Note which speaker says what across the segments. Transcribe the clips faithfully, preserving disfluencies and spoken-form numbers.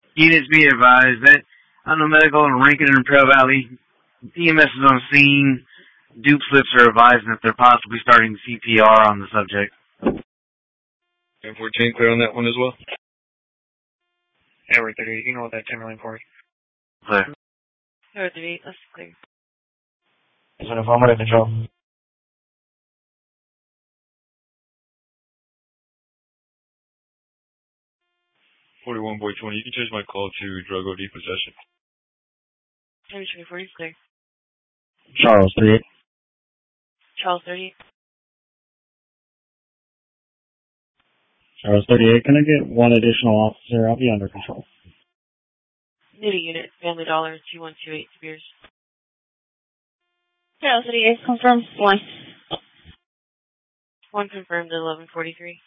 Speaker 1: Units be advised that on the medical in Rankin and Trail Valley, E M S is on scene. Dupe slips are advising that they're possibly starting C P R on the subject.
Speaker 2: ten fourteen, clear on that one as well?
Speaker 3: Edward thirty-eight, you know what that ten line for?
Speaker 1: Clear.
Speaker 4: Edward thirty-eight, that's clear.
Speaker 3: Is an informant in control?
Speaker 2: forty-one boy twenty, you can change my call to drug O D possession.
Speaker 4: Maybe twenty-four, he's clear.
Speaker 3: Charles thirty-eight.
Speaker 4: Charles thirty-eight.
Speaker 3: Charles thirty-eight, can I get one additional officer? I'll be under control.
Speaker 4: Need a unit, Family Dollar, two one two eight, Spears.
Speaker 5: Charles thirty-eight, confirm one.
Speaker 4: One confirmed at eleven forty-three.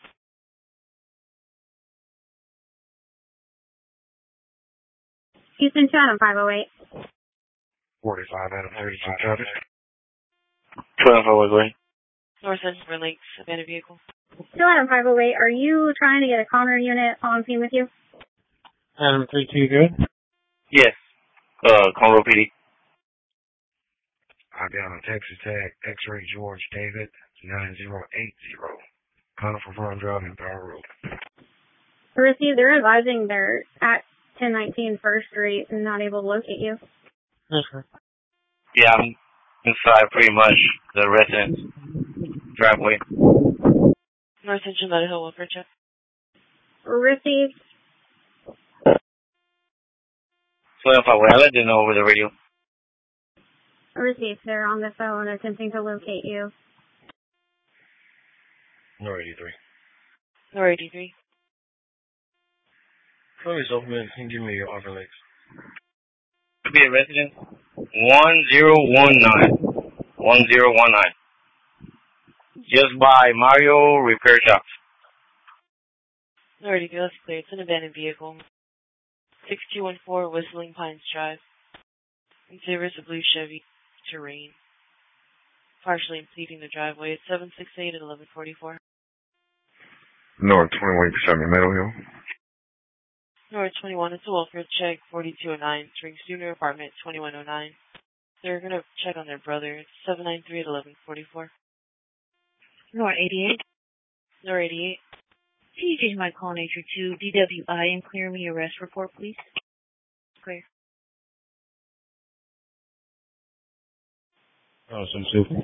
Speaker 5: Houston to Adam five oh eight.
Speaker 3: forty-five, Adam thirty-two, copy.
Speaker 6: twelve oh eight.
Speaker 4: North Central Lakes, abandoned vehicle.
Speaker 5: To Adam five oh eight, are you trying to get a Connor unit on scene with you?
Speaker 3: Adam thirty-two, good?
Speaker 6: Yes. Uh, Conroe P D.
Speaker 3: I'll be on a Texas Tag, X-Ray George David, nine zero eight zero. Connor for Farm Drive and Power Road.
Speaker 5: Received, they're advising they're at ten nineteen First Street and not able to locate you.
Speaker 3: Yes, sir.
Speaker 6: Yeah, I'm inside pretty much the residence driveway.
Speaker 4: North Central Meadow Hill, welfare check.
Speaker 5: Received.
Speaker 6: twelve oh eight, I let them know over the radio.
Speaker 5: Received, they're on the phone attempting to locate you.
Speaker 2: No eighty-three.
Speaker 4: Nor eighty-three.
Speaker 2: Call me Selfman and give me your offer links.
Speaker 6: Be a resident. One zero one nine. One zero one nine. Just by Mario Repair Shops.
Speaker 4: Nor eighty-three, that's clear. It's an abandoned vehicle. six two one four Whistling Pines Drive. In favor of blue Chevy Terrain. Partially impeding the driveway at seven six eight and eleven forty-four.
Speaker 2: North twenty-one seventy, Meadow Hill.
Speaker 4: North twenty-one, it's a welfare check, forty-two oh nine, Spring Student Apartment, twenty-one oh nine. They're going to check on their brother. It's seven nine three at eleven forty-four.
Speaker 5: North eighty-eight.
Speaker 4: North eighty-eight.
Speaker 5: Can you change my call nature to D W I and clear me arrest report, please?
Speaker 4: Clear.
Speaker 3: Oh, some super.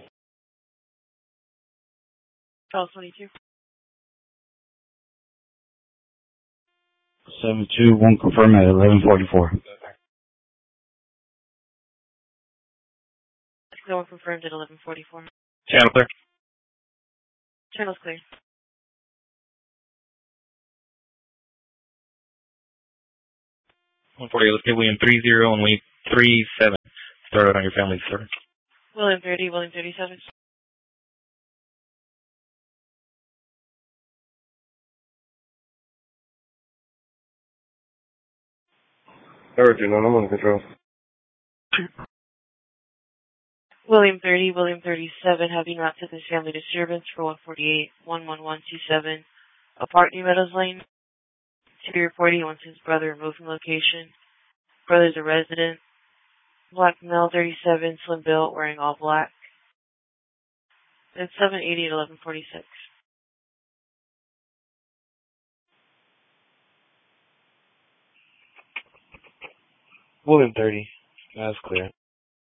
Speaker 4: Charles twenty-two.
Speaker 3: seven two, one confirm at eleven forty-four.
Speaker 4: No one confirmed at eleven forty-four.
Speaker 6: Channel clear.
Speaker 4: Channel's clear.
Speaker 7: one forty, let's get William three zero and William three seven. Start out on your family service.
Speaker 4: William thirty, William thirty-seven.
Speaker 2: Everything, I'm under control.
Speaker 4: William thirty, William thirty-seven, having not to this family disturbance for one forty-eight, one one one two seven, apart New Meadows Lane. City reporting wants his brother removed from location. Brother's a resident. Black male, thirty-seven, slim built, wearing all black. It's seven eighty at eleven forty-six.
Speaker 3: William thirty. That's clear.